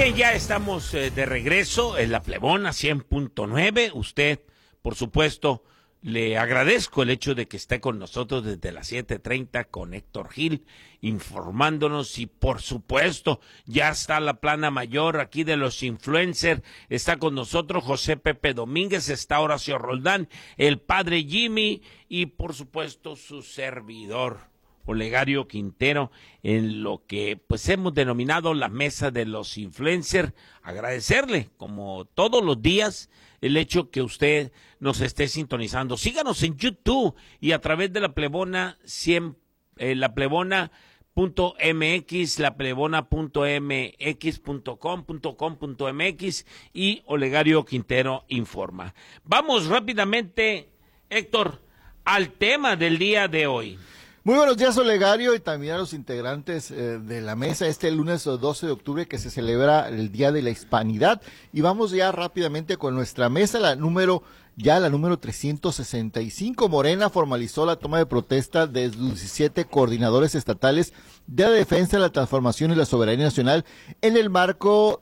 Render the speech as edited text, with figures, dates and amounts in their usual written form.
Bien, ya estamos de regreso en La Plebona 100.9. Usted, por supuesto, le agradezco el hecho de que esté con nosotros desde las 7:30 con Héctor Gil, informándonos y, por supuesto, ya está la plana mayor aquí de los influencers. Está con nosotros José Pepe Domínguez, está Horacio Roldán, el padre Jimmy y, por supuesto, su servidor Olegario Quintero, en lo que pues hemos denominado la mesa de los influencers. Agradecerle, como todos los días, el hecho que usted nos esté sintonizando. Síganos en YouTube y a través de La Plebona 100, La Plebona.mx, laplebona.mx.com.mx y Olegario Quintero informa. Vamos rápidamente, Héctor, al tema del día de hoy. Muy buenos días, Olegario, y también a los integrantes de la mesa. Lunes 12 de octubre que se celebra el Día de la Hispanidad. Y vamos ya rápidamente con nuestra mesa, la número 365. Morena formalizó la toma de protesta de 17 coordinadores estatales de la defensa de la transformación y la soberanía nacional en el marco